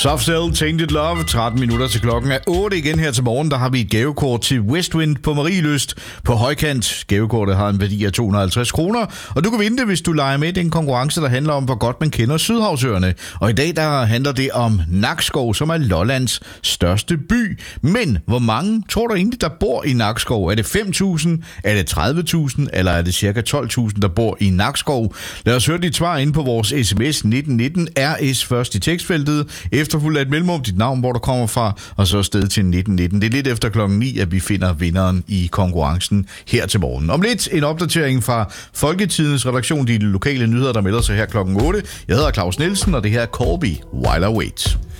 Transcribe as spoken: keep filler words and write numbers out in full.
Soft Cell, Tainted Love, tretten minutter til klokken er otte igen her til morgen. Der har vi et gavekort til Westwind på Marielyst på højkant. Gavekortet har en værdi af to hundrede og halvtreds kroner, og du kan vinde det, hvis du leger med i den konkurrence, der handler om, hvor godt man kender Sydhavsøerne. Og i dag der handler det om Nakskov, som er Lollands største by. Men hvor mange tror du egentlig, der bor i Nakskov? Er det fem tusind? Er det tredive tusind? Eller er det cirka tolv tusind, der bor i Nakskov? Lad os høre dit svar ind på vores sms nitten nitten R S først i tekstfeltet, efterfulgt af et mellemrum, dit navn, hvor du kommer fra, og så afsted til nitten nitten. Det er lidt efter klokken ni, at vi finder vinderen i konkurrencen her til morgen. Om lidt en opdatering fra Folketidens redaktion, de lokale nyheder, der melder sig her klokken otte. Jeg hedder Claus Nielsen, og det her er Corby While I Wait.